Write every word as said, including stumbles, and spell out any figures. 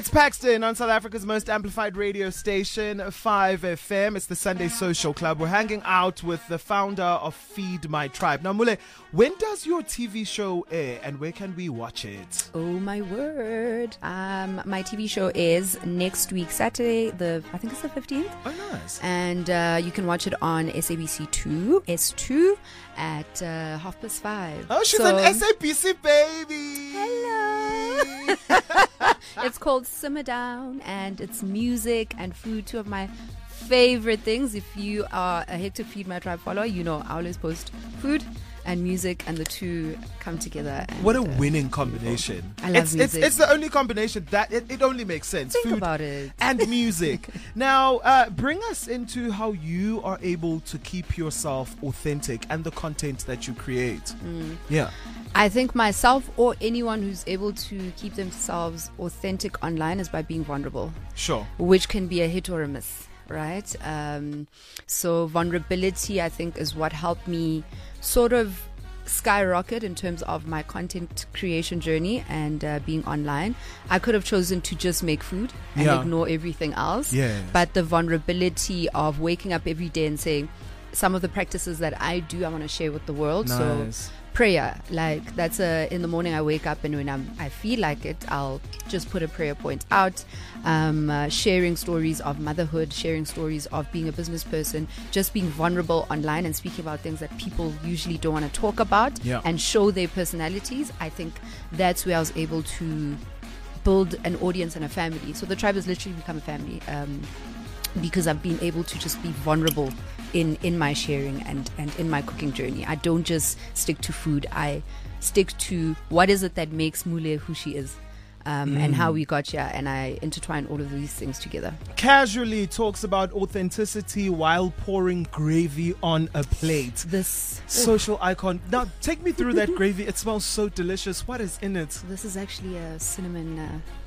It's Paxton on South Africa's most amplified radio station, five F M. It's the Sunday Social Club. We're hanging out with the founder of Feed My Tribe. Now, Mule, when does your T V show air and where can we watch it? Oh, my word. Um, my T V show airs next week, Saturday, the I think it's the fifteenth. Oh, nice. And uh, you can watch it on S A B C two, S two, at uh, half past five. Oh, she's So- an S A B C baby. Hello. It's called Simmer Down, and it's music and food, two of my favorite things. If you are a Hector Feed My Tribe follower, you know I always post food and music, and the two come together. And, What a uh, winning combination. I love it's, music. It's, it's the only combination that it, it only makes sense. Think Food about it. and music. Now, uh, bring us into how you are able to keep yourself authentic and the content that you create. Mm. Yeah. I think myself or anyone who's able to keep themselves authentic online is by being vulnerable, Sure. which can be a hit or a miss, right? Um, so vulnerability, I think, is what helped me sort of skyrocket in terms of my content creation journey and uh, being online. I could have chosen to just make food and Yeah. ignore everything else. Yes. But the vulnerability of waking up every day and saying, some of the practices that I do, I want to share with the world. Nice. So prayer, like that's a in the morning I wake up, and when I'm I feel like it, I'll just put a prayer point out. Um, uh, sharing stories of motherhood, sharing stories of being a business person, just being vulnerable online and speaking about things that people usually don't want to talk about, Yeah. and show their personalities. I think that's where I was able to build an audience and a family. So the tribe has literally become a family. Um, because I've been able to just be vulnerable in, in my sharing and, and in my cooking journey. I don't just stick to food. I stick to what is it that makes Mule who she is, um, Mm. and how we got here. And I intertwine all of these things together. Casually talks about authenticity while pouring gravy on a plate. This Social icon. Now, take me through that gravy. It smells so delicious. What is in it? this is actually a cinnamon uh,